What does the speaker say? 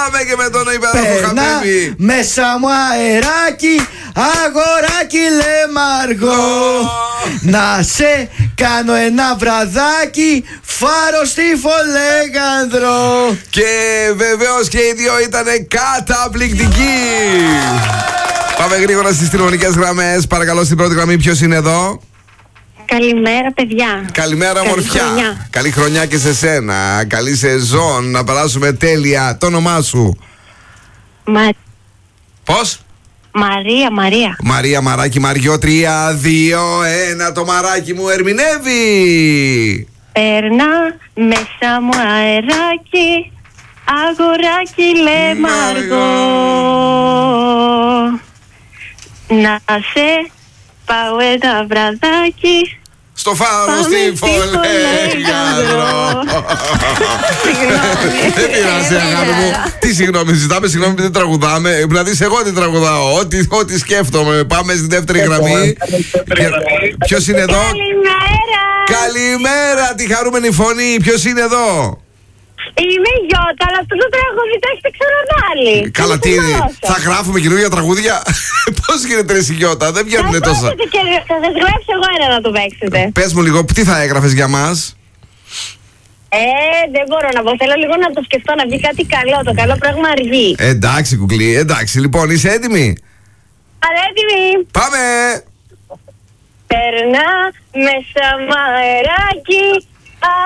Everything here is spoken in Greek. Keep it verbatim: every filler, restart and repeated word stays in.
Πάμε και με τον υπέροχο Χαμπίμπι. Μέσα μου αεράκι, αγοράκι λεμαργό. Να σε κάνω ένα βραδάκι, φάρο στη Φολέγανδρο. Και βεβαίως και οι δύο ήταν καταπληκτικοί. Πάμε γρήγορα στις τηλεφωνικές γραμμές. Παρακαλώ, στην πρώτη γραμμή ποιος είναι εδώ? Καλημέρα, παιδιά. Καλημέρα, μορφιά. Καλή χρονιά και σε σένα. Καλή σεζόν. Να περάσουμε τέλεια. Το όνομά σου? Μα... Πώς? Μαρία, Μαρία. Μαρία, μαράκι, Μαριό. Τρία, δύο, ένα. Το μαράκι μου ερμηνεύει. Περνά μέσα μου αεράκι, αγοράκι λεμαργό. Να σε πάω ένα βραδάκι, στο φάρο στη Φολέγανδρο. Δεν πειράζει, αγάπη μου. Τι συγγνώμη, ζητάμε συγγνώμη που δεν τραγουδάμε. Να δεις, εγώ τι τραγουδάω. Ό,τι, ό,τι σκέφτομαι. Πάμε στη δεύτερη γραμμή. Ποιος είναι εδώ? Καλημέρα. Καλημέρα, τη χαρούμενη φωνή. Ποιος είναι εδώ? Είμαι η Γιώτα, αλλά αυτό το τραγούδι το έχετε ξαναβάλει. Καλά, τι είναι, θα γράφουμε καινούργια τραγούδια? Πώς γίνεται ρε Γιώτα, δεν βγαίνουνε τόσα. Θα σας γράψω εγώ ένα να το παίξετε. Πες μου λίγο, τι θα έγραφες για μας? Ε, δεν μπορώ να πω, θέλω λίγο να το σκεφτώ, να βγει κάτι καλό, το καλό πράγμα αργεί. Εντάξει κουκλή, εντάξει, λοιπόν, είσαι έτοιμη? Άρα έτοιμη. Πάμε! Περνά μέσα μ' αεράκι,